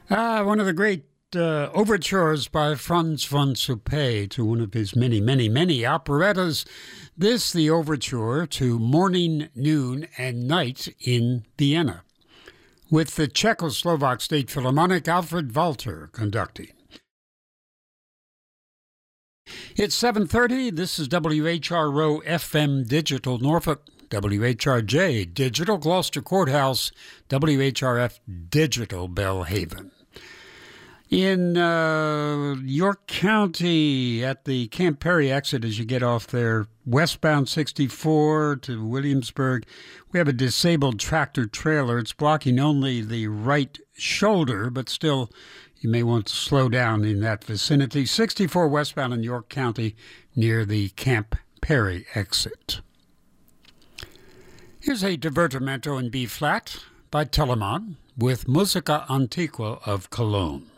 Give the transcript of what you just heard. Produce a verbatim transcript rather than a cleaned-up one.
Ah, one of the great uh, overtures by Franz von Suppé to one of his many, many, many operettas. This, the overture to Morning, Noon, and Night in Vienna, with the Czechoslovak State Philharmonic Alfred Walter conducting. It's seven thirty. This is W H R O F M Digital Norfolk, W H R J Digital Gloucester Courthouse, W H R F Digital Belhaven. In uh, York County at the Camp Perry exit as you get off there, westbound sixty-four to Williamsburg, we have a disabled tractor trailer. It's blocking only the right shoulder, but still you may want to slow down in that vicinity. sixty-four westbound in York County near the Camp Perry exit. Here's a divertimento in B-flat by Telemann with Musica Antiqua of Cologne.